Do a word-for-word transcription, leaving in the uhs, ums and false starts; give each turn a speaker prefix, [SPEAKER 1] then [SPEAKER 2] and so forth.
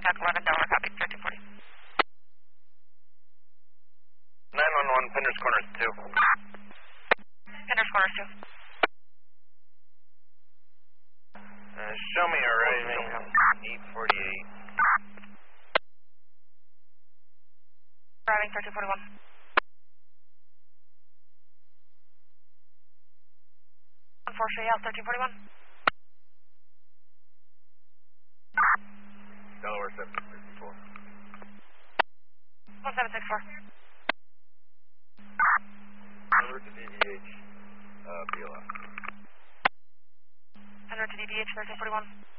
[SPEAKER 1] contact eleven Delaware, copy, thirteen forty.
[SPEAKER 2] nine one one, Pender's Corners two.
[SPEAKER 1] Pender's Corners two.
[SPEAKER 2] Uh, show me arriving eight forty-eight.
[SPEAKER 1] Arriving thirteen forty-one. one four three L, thirteen forty-one.
[SPEAKER 2] Delaware seven sixty-four.
[SPEAKER 1] one seven six four.
[SPEAKER 2] Over to D D H, uh, B L S.
[SPEAKER 1] Pender to D D H, thirteen forty-one.